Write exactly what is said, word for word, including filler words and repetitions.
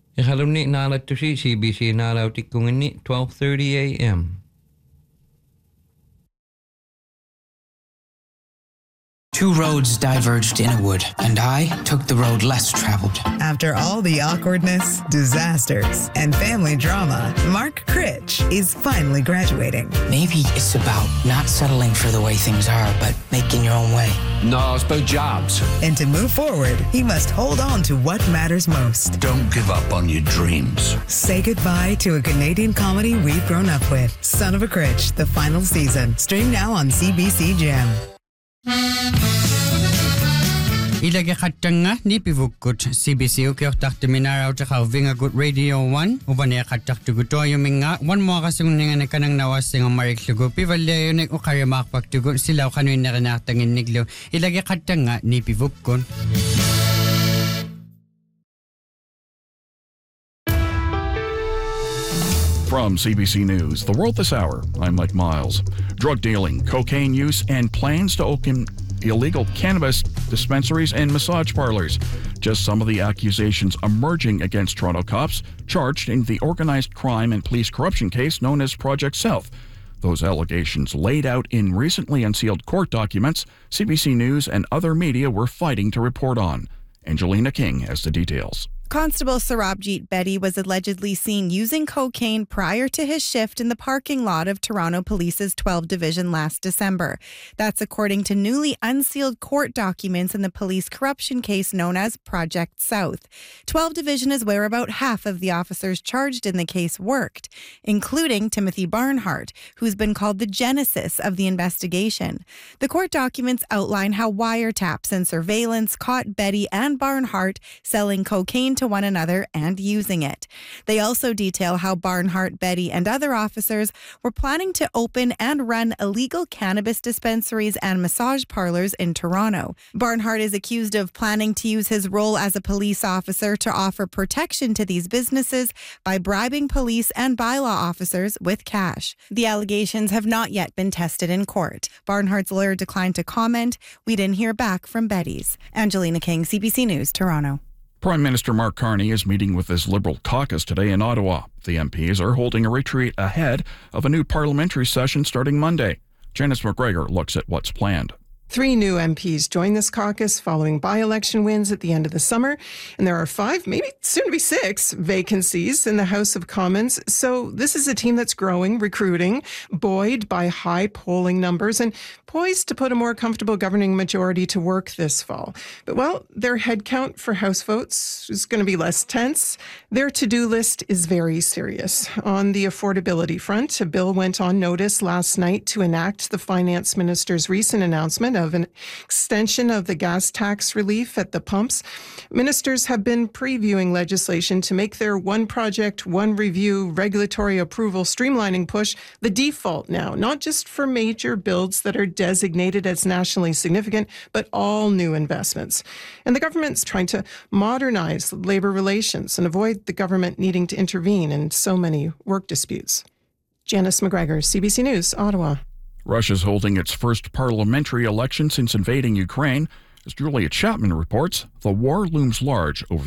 Ihalumni naalatusi C B C naalautikkunginni twelve thirty a.m. Two roads diverged in a wood, and I took the road less traveled. After all the awkwardness, disasters, and family drama, Mark Critch is finally graduating. Maybe it's about not settling for the way things are, but making your own way. No, it's about jobs. And to move forward, he must hold on to what matters most. Don't give up on your dreams. Say goodbye to a Canadian comedy we've grown up with. Son of a Critch, the final season. Stream now on C B C Gem. Ilagay katanga ni pivukut C B C ukioktakti minaraw tsaka Vingagut Radio one ubaniya katakti guto yung mga one mo kasung nga kanang nawas ng mariklugo pivalya yun ang ukarimak pagtugon sila kanuin na kinatangin niglo ilagay katanga ni pivukut. From C B C News, The World This Hour, I'm Mike Miles. Drug dealing, cocaine use, and plans to open illegal cannabis dispensaries and massage parlors. Just some of the accusations emerging against Toronto cops charged in the organized crime and police corruption case known as Project South. Those allegations laid out in recently unsealed court documents C B C News and other media were fighting to report on. Angelina King has the details. Constable Sarabjit Bedi was allegedly seen using cocaine prior to his shift in the parking lot of Toronto Police's twelve Division last December. That's according to newly unsealed court documents in the police corruption case known as Project South. twelve Division is where about half of the officers charged in the case worked, including Timothy Barnhart, who's been called the genesis of the investigation. The court documents outline how wiretaps and surveillance caught Bedi and Barnhart selling cocaine to one another and using it. They also detail how Barnhart, Bedi, and other officers were planning to open and run illegal cannabis dispensaries and massage parlors in Toronto. Barnhart is accused of planning to use his role as a police officer to offer protection to these businesses by bribing police and bylaw officers with cash. The allegations have not yet been tested in court. Barnhart's lawyer declined to comment. We didn't hear back from Bedi's. Angelina King, C B C News, Toronto. Prime Minister Mark Carney is meeting with his Liberal caucus today in Ottawa. The M Ps are holding a retreat ahead of a new parliamentary session starting Monday. Janice McGregor looks at what's planned. Three new M Ps join this caucus following by-election wins at the end of the summer, and there are five, maybe soon to be six, vacancies in the House of Commons. So this is a team that's growing, recruiting, buoyed by high polling numbers, and poised to put a more comfortable governing majority to work this fall. But, well, their headcount for House votes is going to be less tense. Their to-do list is very serious. On the affordability front, a bill went on notice last night to enact the Finance Minister's recent announcement of an extension of the gas tax relief at the pumps. Ministers have been previewing legislation to make their one project, one review regulatory approval streamlining push the default now, not just for major builds that are designated as nationally significant, but all new investments. And the government's trying to modernize labor relations and avoid the government needing to intervene in so many work disputes. Janice McGregor, C B C News, Ottawa. Russia's holding its first parliamentary election since invading Ukraine. As Julia Chapman reports, the war looms large over